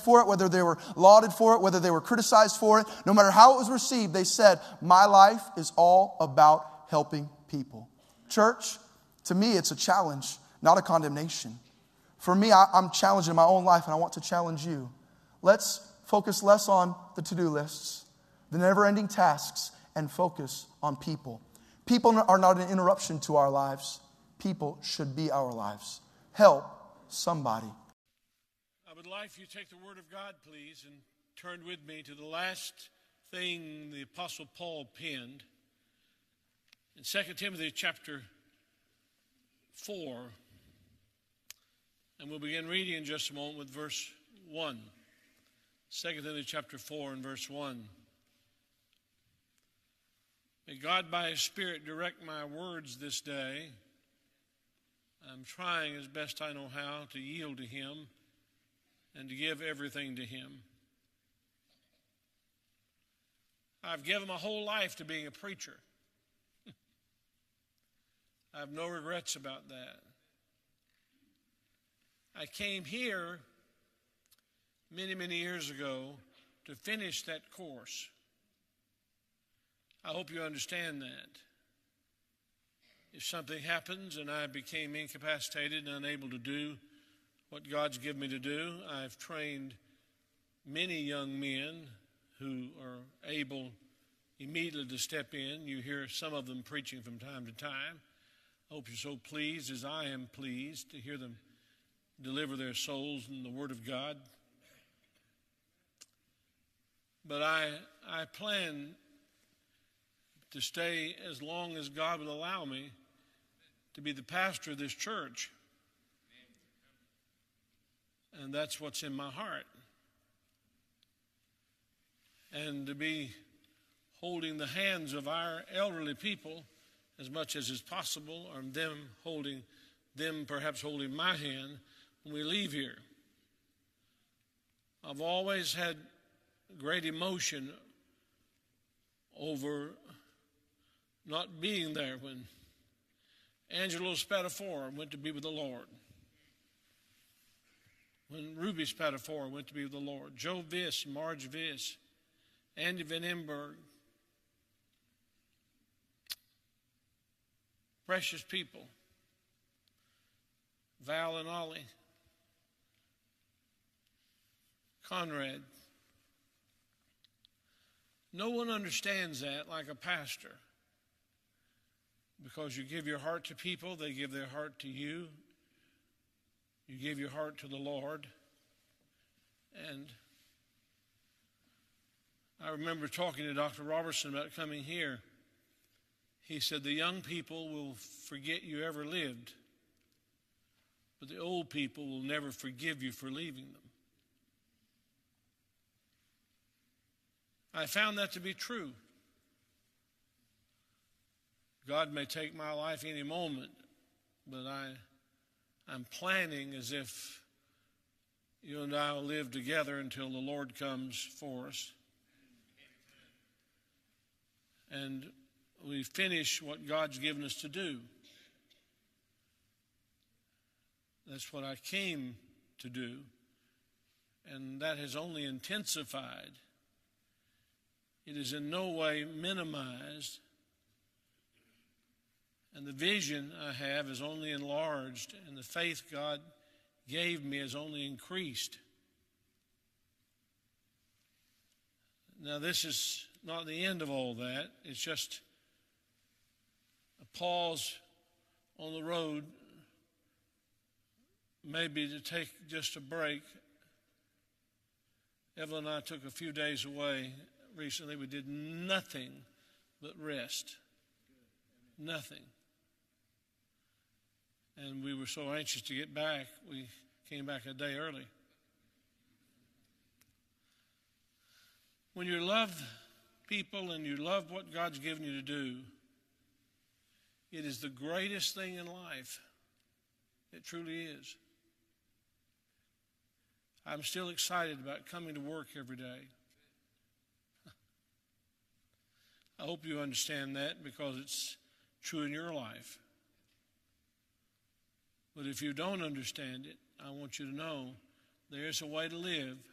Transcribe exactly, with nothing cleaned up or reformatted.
for it, whether they were lauded for it, whether they were criticized for it, no matter how it was received, they said, my life is all about helping people. Church, to me, it's a challenge, not a condemnation. For me, I, I'm challenged in my own life, and I want to challenge you. Let's focus less on the to-do lists, the never-ending tasks, and focus on people. People are not an interruption to our lives. People should be our lives. Help somebody. I would like for you to take the Word of God, please, and turn with me to the last thing the Apostle Paul penned in Second Timothy chapter four. And we'll begin reading in just a moment with verse one. Second Timothy chapter four and verse one. May God by His Spirit direct my words this day. I'm trying as best I know how to yield to Him and to give everything to Him. I've given my whole life to being a preacher. I have no regrets about that. I came here many, many years ago to finish that course. I hope you understand that. If something happens and I became incapacitated and unable to do what God's given me to do, I've trained many young men who are able immediately to step in. You hear some of them preaching from time to time. I hope you're so pleased as I am pleased to hear them deliver their souls in the Word of God. But I, I plan to stay as long as God will allow me to be the pastor of this church. And that's what's in my heart. And to be holding the hands of our elderly people as much as is possible, or them holding, them perhaps holding my hand when we leave here. I've always had great emotion over not being there when Angelo Spatafora went to be with the Lord, when Ruby Spatafora went to be with the Lord, Joe Viss, Marge Viss, Andy Van Emberg, precious people, Val and Ollie, Conrad. No one understands that like a pastor, because you give your heart to people, they give their heart to you. You give your heart to the Lord. And I remember talking to Doctor Robertson about coming here. He said, the young people will forget you ever lived, but the old people will never forgive you for leaving them. I found that to be true. God may take my life any moment, but I, I'm planning as if you and I will live together until the Lord comes for us. And we finish what God's given us to do. That's what I came to do. And that has only intensified. It is in no way minimized. And the vision I have is only enlarged, and the faith God gave me has only increased. Now, this is not the end of all that. It's just a pause on the road, maybe to take just a break. Evelyn and I took a few days away recently. We did nothing but rest. Nothing. And we were so anxious to get back, we came back a day early. When you love people and you love what God's given you to do, it is the greatest thing in life. It truly is. I'm still excited about coming to work every day. I hope you understand that, because it's true in your life. But if you don't understand it, I want you to know there is a way to live